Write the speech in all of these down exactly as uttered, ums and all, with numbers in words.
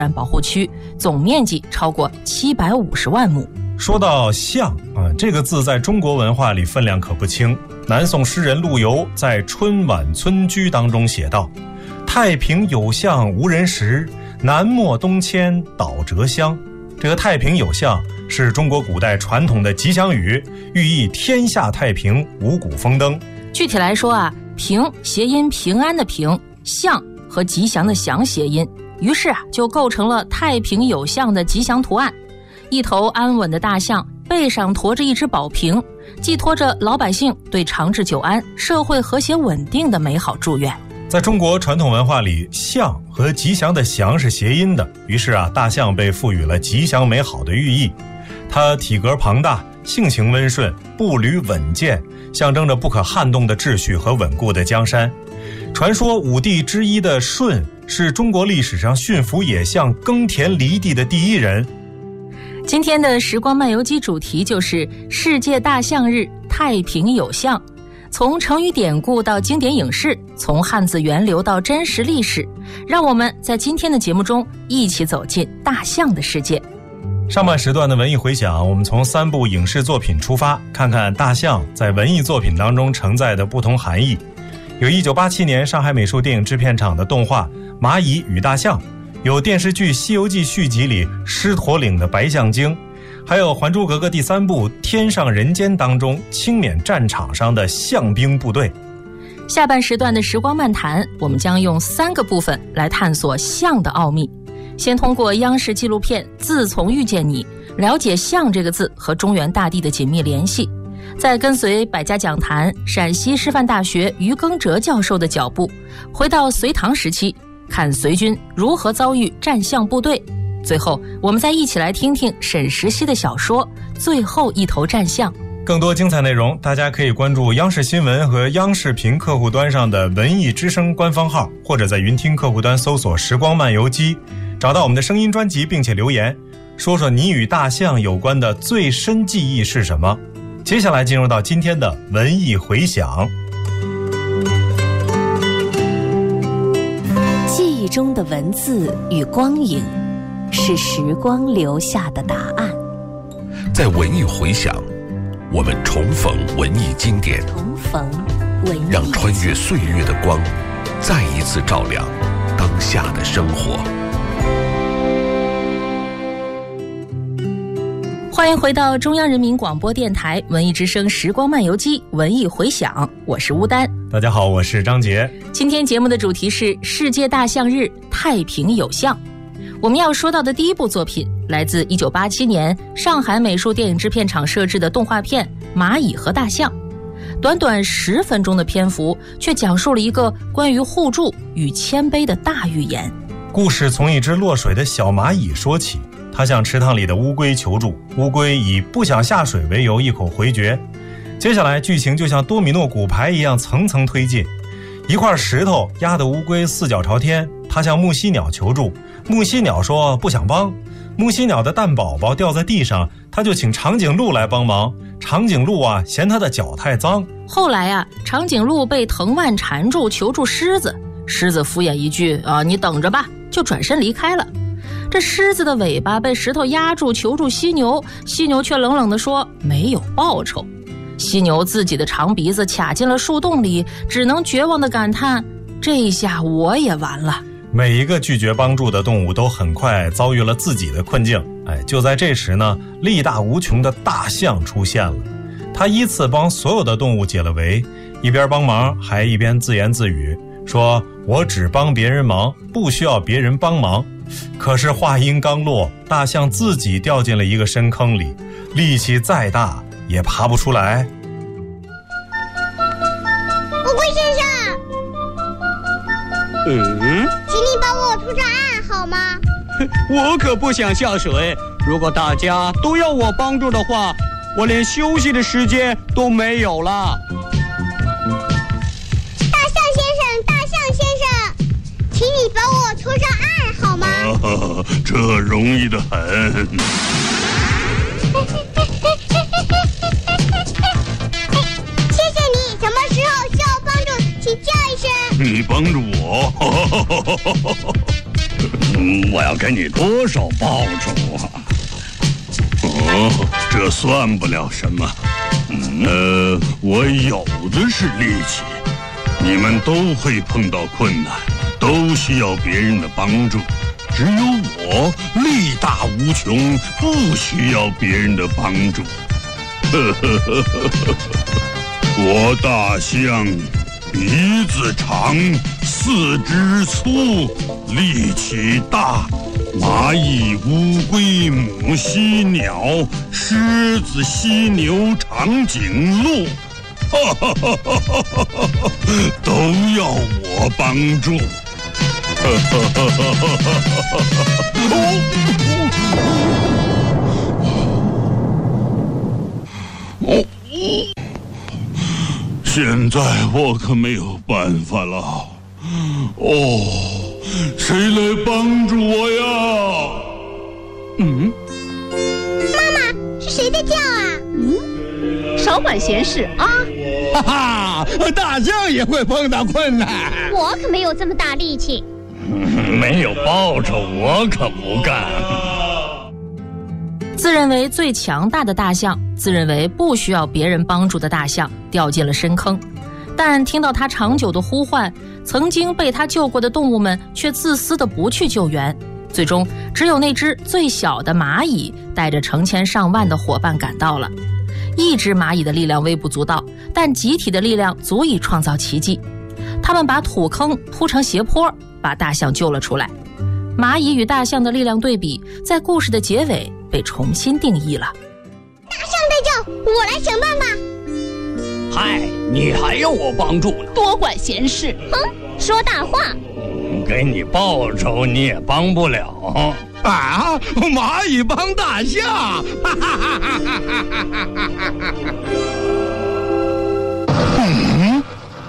然保护区，总面积超过七百五十万亩。 说到象啊，这个字在中国文化里分量可不轻。南宋诗人陆游在《春晚村居》当中写道：太平有象无人识，南陌东迁岛浙乡。这个太平有象是中国古代传统的吉祥语，寓意天下太平，五谷丰登。 具体来说啊，平谐音平安的平，象和吉祥的祥谐音，于是啊就构成了太平有象的吉祥图案。一头安稳的大象，背上驮着一只宝瓶，寄托着老百姓对长治久安、社会和谐稳定的美好祝愿。 在中国传统文化里，象和吉祥的祥是谐音的，于是啊，大象被赋予了吉祥美好的寓意。它体格庞大，性情温顺，步履稳健，象征着不可撼动的秩序和稳固的江山。传说五帝之一的舜是中国历史上驯服野象、耕田犁地的第一人。 今天的时光漫游记主题就是世界大象日，太平有象。从成语典故到经典影视，从汉字源流到真实历史，让我们在今天的节目中一起走进大象的世界。 上半时段的文艺回响，我们从三部影视作品出发，看看大象在文艺作品当中承载的不同含义。有一九八七年上海美术电影制片厂的动画《蚂蚁与大象》，有电视剧《西游记》续集里狮驼岭的白象精，还有《还珠格格》第三部《天上人间》当中清缅战场上的象兵部队。 下半时段的时光漫谈，我们将用三个部分来探索象的奥秘。先通过央视纪录片《自从遇见你》，了解象这个字和中原大地的紧密联系，再跟随百家讲坛陕西师范大学于耕哲教授的脚步，回到隋唐时期，看隋军如何遭遇战象部队。最后我们再一起来听听沈石溪的小说《最后一头战象》。 更多精彩内容，大家可以关注央视新闻和央视频客户端上的文艺之声官方号，或者在云听客户端搜索时光漫游记，找到我们的声音专辑并且留言，说说你与大象有关的最深记忆是什么。接下来进入到今天的文艺回响。 记忆中的文字与光影，是时光留下的答案。 在文艺回响，我们重逢文艺经典， 重逢文艺， 让穿越岁月的光再一次照亮当下的生活。 欢迎回到中央人民广播电台文艺之声时光漫游记文艺回响，我是乌丹。 大家好，我是张杰。 今天节目的主题是世界大象日，太平有象。我们要说到的第一部作品来自一九八七年上海美术电影制片厂摄制的动画片《蚂蚁和大象》。短短十分钟的篇幅，却讲述了一个关于互助与谦卑的大寓言。 故事从一只落水的小蚂蚁说起，它向池塘里的乌龟求助，乌龟以不想下水为由一口回绝。接下来剧情就像多米诺骨牌一样层层推进，一块石头压得乌龟四脚朝天，它向木犀鸟求助，木犀鸟说不想帮。木犀鸟的蛋宝宝掉在地上，他就请长颈鹿来帮忙。长颈鹿啊嫌它的脚太脏。 后来啊，长颈鹿被藤蔓缠住求助狮子，狮子敷衍一句啊，你等着吧，就转身离开了。这狮子的尾巴被石头压住求助犀牛，犀牛却冷冷地说没有报酬。犀牛自己的长鼻子卡进了树洞里，只能绝望地感叹，这一下我也完了。 每一个拒绝帮助的动物都很快遭遇了自己的困境。哎，就在这时呢，力大无穷的大象出现了。他依次帮所有的动物解了围，一边帮忙还一边自言自语，说我只帮别人忙，不需要别人帮忙。可是话音刚落，大象自己掉进了一个深坑里，力气再大也爬不出来。 乌龟先生， 嗯， 请你帮我拖上岸好吗？ 我可不想下水，如果大家都要我帮助的话，我连休息的时间都没有了。 大象先生，大象先生，请你帮我拖上岸好吗？ 啊，这容易得很。 谢谢你，什么时候需要帮助请叫一声。 你帮助我我要给你多少报酬啊？哦，这算不了什么。呃，我有的是力气。你们都会碰到困难，都需要别人的帮助。只有我力大无穷，不需要别人的帮助。呵呵呵呵呵，我大象鼻子长，四肢粗，力气大。蚂蚁、乌龟、母犀鸟、狮子、犀牛、长颈鹿，哈哈哈哈哈哈，都要我帮助。哈哈哈哈哈哈！哦，现在我可没有办法了。哦，谁来帮助我呀？ 嗯，妈妈，是谁在叫啊？ 嗯，少管闲事啊！ 哈哈，大象也会碰到困难。 我可没有这么大力气。 没有报酬，我可不干。 自认为最强大的大象，自认为不需要别人帮助的大象，掉进了深坑。但听到他长久的呼唤，曾经被他救过的动物们却自私的不去救援。最终，只有那只最小的蚂蚁带着成千上万的伙伴赶到了。一只蚂蚁的力量微不足道，但集体的力量足以创造奇迹。他们把土坑铺成斜坡，把大象救了出来。蚂蚁与大象的力量对比，在故事的结尾被重新定义了。 大象在叫，我来想办法。 嗨，你还要我帮助呢？ 多管闲事！ 哼，说大话。 给你报酬你也帮不了啊！蚂蚁帮大象，哈哈哈哈哈哈！ 嗯，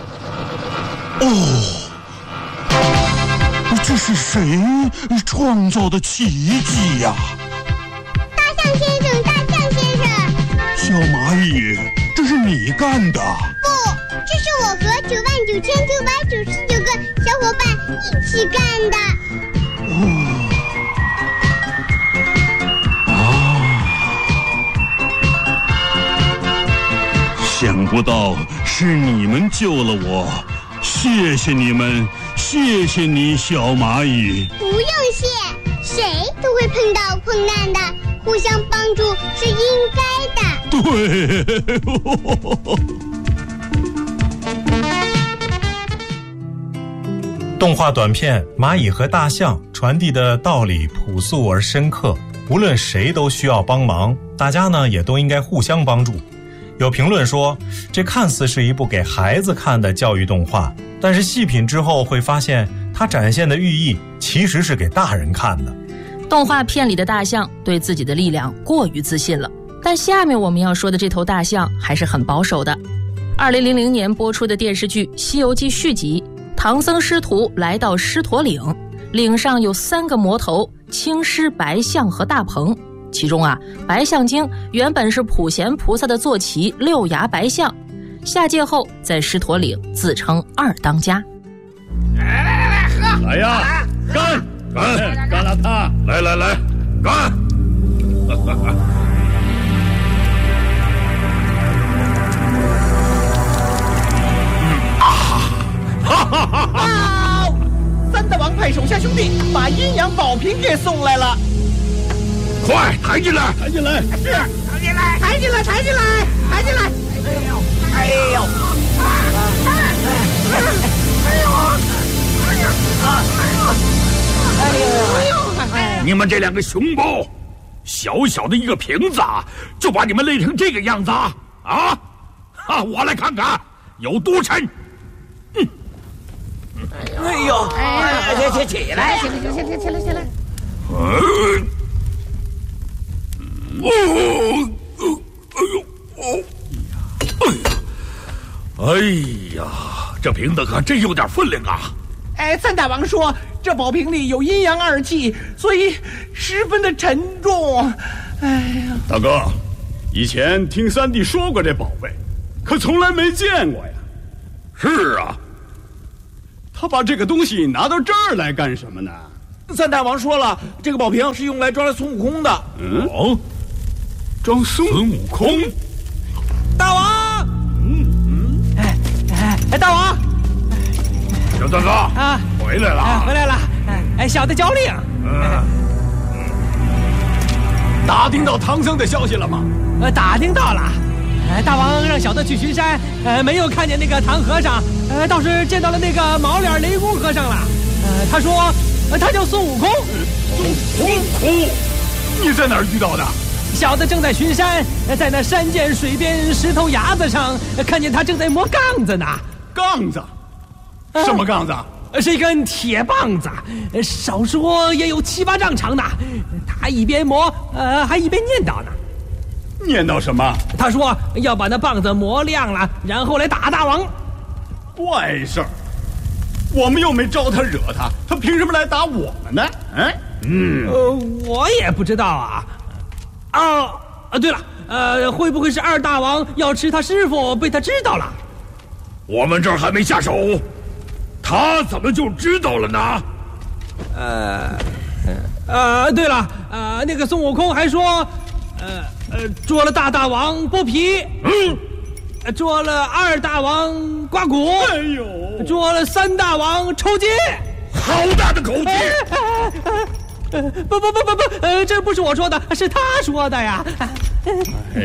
哦，这是谁创造的奇迹呀？ 大象先生，大象先生， 小蚂蚁，这是你干的？ 不，这是我和九万九千九百九十九个小伙伴一起干的。 哦，想不到是你们救了我，谢谢你们，谢谢你，小蚂蚁。 不用谢，谁都会碰到困难的，互相帮助是应该的。 对。 动画短片《蚂蚁和大象》传递的道理朴素而深刻，无论谁都需要帮忙，大家呢也都应该互相帮助。有评论说，这看似是一部给孩子看的教育动画，但是细品之后会发现，它展现的寓意其实是给大人看的。 动画片里的大象对自己的力量过于自信了，但下面我们要说的这头大象还是很保守的。二零零零年播出的电视剧《西游记》续集，唐僧师徒来到狮驼岭，岭上有三个魔头：青狮、白象和大鹏。其中啊，白象精原本是普贤菩萨的坐骑六牙白象，下界后在狮驼岭自称二当家。 来来来来，喝！来呀，干干干了他！来来来，干！ 啊！三大王派手下兄弟把阴阳宝瓶给送来了， 快抬进来！抬进来！ 是，抬进来！抬进来！抬进来！抬进来！哎呦！哎呦！哎呦！哎呦！哎呦！ 你们这两个熊包，小小的一个瓶子就把你们累成这个样子啊！啊！哈，我来看看有多沉。嗯。 哎呦！哎呀，起起起来！起来起来起来起来起来！ 嗯。哦，哎呦，哦，哎呀，哎呀，这瓶子可真有点分量啊！ 哎，三大王说这宝瓶里有阴阳二气，所以十分的沉重。哎呀， 大哥，以前听三弟说过这宝贝，可从来没见过呀。是啊， 他把这个东西拿到这儿来干什么呢？ 三大王说了，这个宝瓶是用来装了孙悟空的。 嗯，哦，装孙悟空。 大王，嗯嗯，哎哎哎，大王， 小大哥啊，回来了， 啊、回来了。哎，小的交令。嗯， 打听到唐僧的消息了吗？ 呃，打听到了。呃，大王让小的去巡山，呃，没有看见那个唐和尚，呃，倒是见到了那个毛脸雷公和尚了。呃，他说，呃，他叫孙悟空。 孙悟空，你在哪儿遇到的？ 小的正在巡山，在那山涧水边石头崖子上，看见他正在磨杠子呢。 杠子？什么杠子？ 呃、是一根铁棒子，少说也有七八丈长呢。他一边磨，呃，还一边念叨呢。 念叨什么？ 他说要把那棒子磨亮了，然后来打大王。 怪事儿，我们又没招他惹他，他凭什么来打我们呢？嗯嗯，呃，我也不知道啊。啊啊，对了，呃，会不会是二大王要吃他师傅，被他知道了？ 我们这儿还没下手，他怎么就知道了呢？ 呃，呃，对了，呃，那个孙悟空还说，呃呃，捉了大大王剥皮，嗯，捉了二大王刮骨，哎呦，捉了三大王抽筋， 好大的口气！ 呃，不不不不不，呃，这不是我说的，是他说的呀。 哎呀，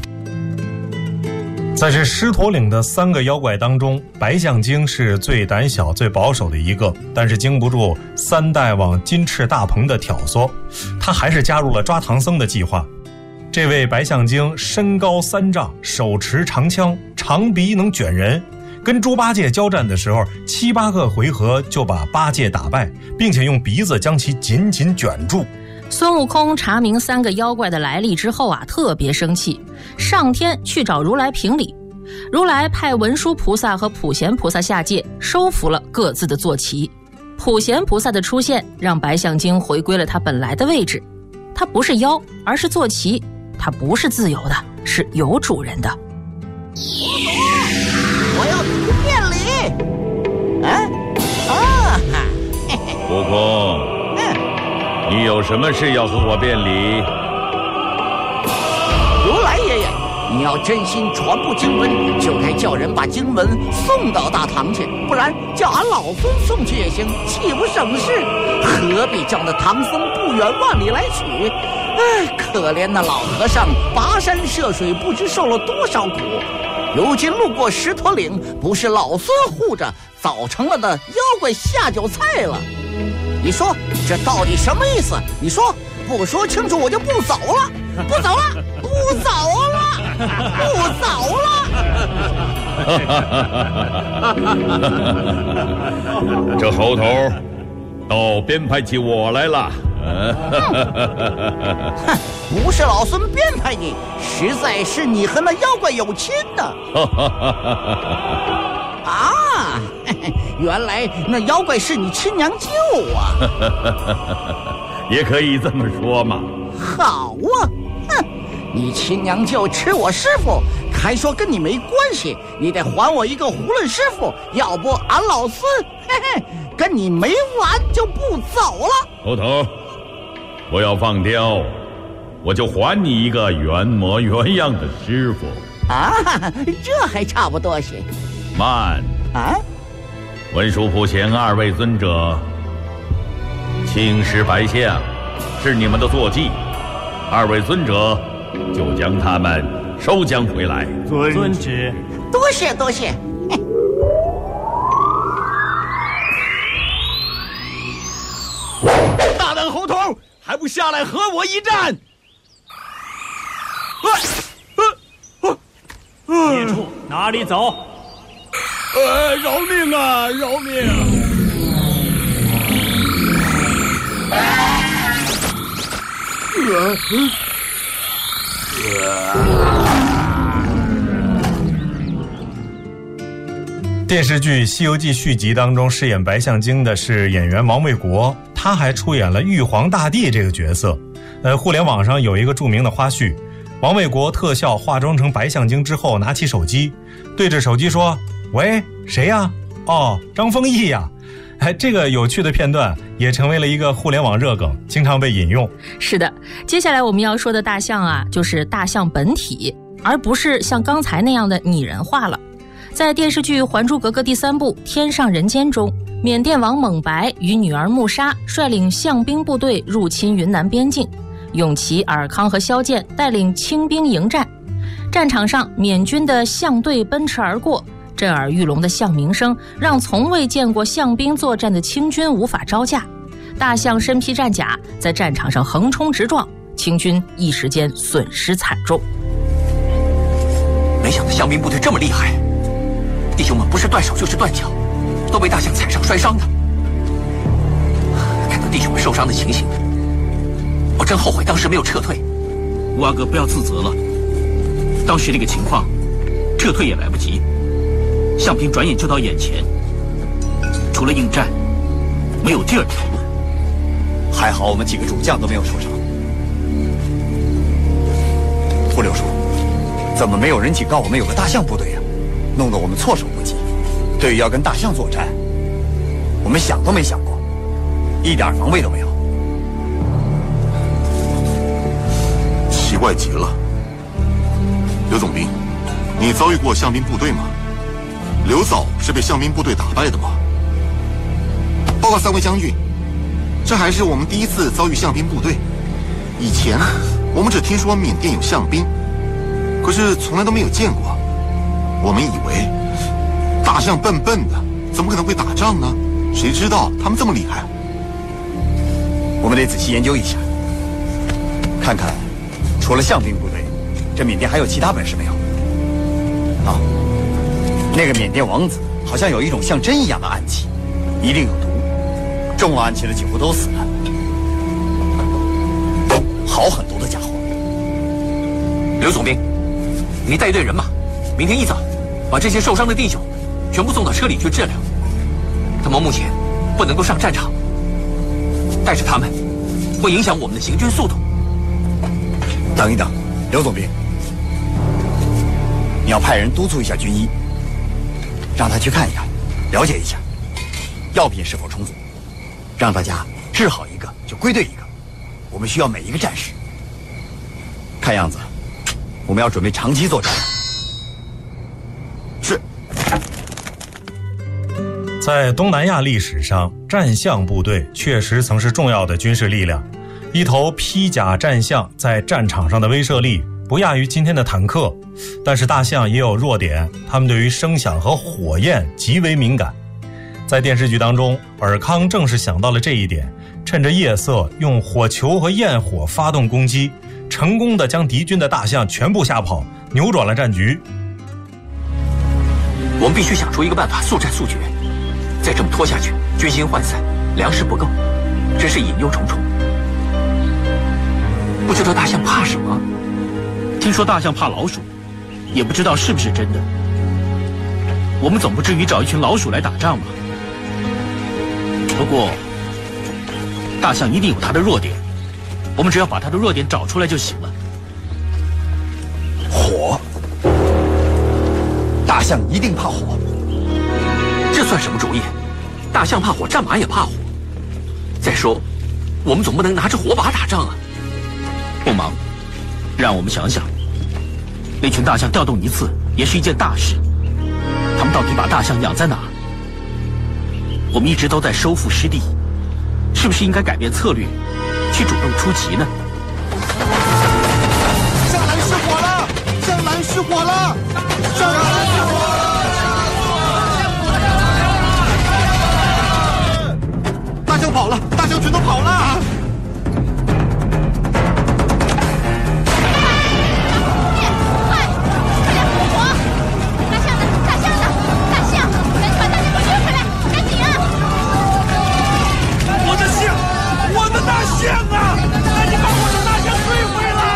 在这狮驼岭的三个妖怪当中，白象精是最胆小、最保守的一个，但是经不住三大王金翅大鹏的挑唆，他还是加入了抓唐僧的计划。这位白象精身高三丈，手持长枪，长鼻能卷人。跟猪八戒交战的时候，七八个回合就把八戒打败，并且用鼻子将其紧紧卷住。 孙悟空查明三个妖怪的来历之后啊，特别生气，上天去找如来评理。如来派文殊菩萨和普贤菩萨下界，收服了各自的坐骑。普贤菩萨的出现，让白象精回归了他本来的位置。他不是妖，而是坐骑。他不是自由的，是有主人的。 我要去辩理。啊啊！ 悟空，嗯，你有什么事要和我辩理？ 如来爷爷，你要真心传播经文，就该叫人把经文送到大唐去，不然叫俺老孙送去也行，岂不省事？何必叫那唐僧不远万里来取？哎，可怜那老和尚跋山涉水，不知受了多少苦。如今路过石驼岭，不是老孙护着，早成了那妖怪下酒菜了。你说这到底什么意思？你说，不说清楚我就不走了，不走了，不走了，不走了。这猴头倒编排起我来了。 哼，不是老孙编排你，实在是你和那妖怪有亲呢。啊，原来那妖怪是你亲娘舅啊。 也可以这么说嘛。 好啊，哼，你亲娘舅吃我师傅，还说跟你没关系，你得还我一个囫囵师傅，要不俺老孙嘿嘿跟你没完就不走了。 猴头，我要放刁，我就还你一个原模原样的师傅。 啊，这还差不多些。 慢啊！ 文殊普贤二位尊者，青石白象是你们的坐骑，二位尊者就将他们收将回来。 遵旨。 多谢多谢。 大胆猴头，还不下来和我一战！ 孽畜哪里走？ 呃，饶命啊，饶命！ 呃电视剧《西游记》续集当中饰演白象精的是演员王卫国，他还出演了玉皇大帝这个角色。呃，互联网上有一个著名的花絮，王卫国特效化妆成白象精之后，拿起手机，对着手机说：“喂，谁呀？哦，张丰毅呀。”哎，这个有趣的片段也成为了一个互联网热梗，经常被引用。 是的，接下来我们要说的大象啊，就是大象本体，而不是像刚才那样的拟人化了。在电视剧《还珠格格》第三部《天上人间》中，缅甸王蒙白与女儿穆莎率领象兵部队入侵云南边境，永琪、尔康和萧剑带领清兵迎战。战场上，缅军的象队奔驰而过，震耳欲聋的象鸣声让从未见过象兵作战的清军无法招架。大象身披战甲，在战场上横冲直撞，清军一时间损失惨重。 没想到象兵部队这么厉害，弟兄们不是断手就是断脚，都被大象踩伤摔伤的。看到弟兄们受伤的情形，我真后悔当时没有撤退。 吴阿哥不要自责了，当时那个情况，撤退也来不及，象兵转眼就到眼前，除了应战，没有第二条路。 还好我们几个主将都没有受伤。胡柳叔，怎么没有人警告我们有个大象部队呀、啊？弄得我们措手不及。对于要跟大象作战，我们想都没想过，一点防备都没有。 奇怪极了。刘总兵，你遭遇过象兵部队吗？刘嫂是被象兵部队打败的吗？报告三位将军，这还是我们第一次遭遇象兵部队。以前我们只听说缅甸有象兵，可是从来都没有见过。我们以为大象笨笨的，怎么可能会打仗呢？谁知道他们这么厉害。 我们得仔细研究一下，看看除了象兵部队，这缅甸还有其他本事没有？啊，那个缅甸王子好像有一种像针一样的暗器，一定有毒，中了暗器的几乎都死了。好狠毒的家伙！ 刘总兵，你带一队人马，明天一早把这些受伤的弟兄全部送到车里去治疗。他们目前不能够上战场，带着他们会影响我们的行军速度。 等一等，刘总兵，你要派人督促一下军医，让他去看一看，了解一下药品是否充足，让大家治好一个就归队一个。我们需要每一个战士。看样子，我们要准备长期作战。 是。 在东南亚历史上，战象部队确实曾是重要的军事力量。一头披甲战象在战场上的威慑力不亚于今天的坦克，但是大象也有弱点，它们对于声响和火焰极为敏感。在电视剧当中，尔康正是想到了这一点，趁着夜色用火球和焰火发动攻击，成功的将敌军的大象全部吓跑，扭转了战局。 我们必须想出一个办法速战速决，再这么拖下去，军心涣散，粮食不够，真是隐忧重重。不知道大象怕什么？ 听说大象怕老鼠，也不知道是不是真的。我们总不至于找一群老鼠来打仗吧？不过，大象一定有它的弱点，我们只要把它的弱点找出来就行了。 火，大象一定怕火， 这算什么主意？大象怕火，战马也怕火。再说，我们总不能拿着火把打仗啊！ 不忙，让我们想想，那群大象调动一次也是一件大事。他们到底把大象养在哪儿？我们一直都在收复失地，是不是应该改变策略，去主动出击呢？ 向南失火了！向南失火了！向南失火了！大象跑了！大象全都跑了！象啊！赶紧把我的大象追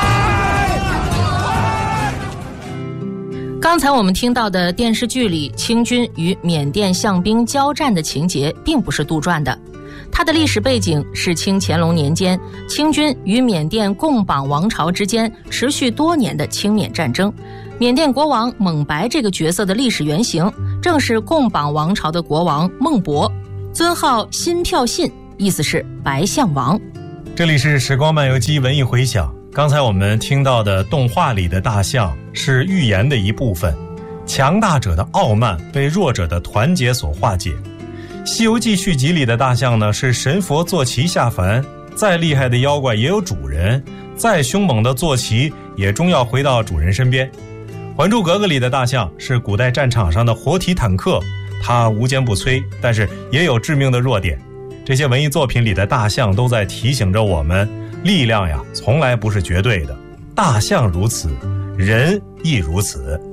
回来！刚才我们听到的电视剧里清军与缅甸象兵交战的情节，并不是杜撰的。它的历史背景是清乾隆年间，清军与缅甸贡榜王朝之间持续多年的清缅战争。缅甸国王蒙白这个角色的历史原型，正是贡榜王朝的国王孟博，尊号新票信。 意思是白象王。 这里是时光漫游记文艺回响。刚才我们听到的动画里的大象是寓言的一部分，强大者的傲慢被弱者的团结所化解。西游记续集里的大象呢，是神佛坐骑下凡，再厉害的妖怪也有主人，再凶猛的坐骑也终要回到主人身边。还珠格格里的大象是古代战场上的活体坦克，它无坚不摧，但是也有致命的弱点。这些文艺作品里的大象都在提醒着我们，力量呀从来不是绝对的，大象如此，人亦如此。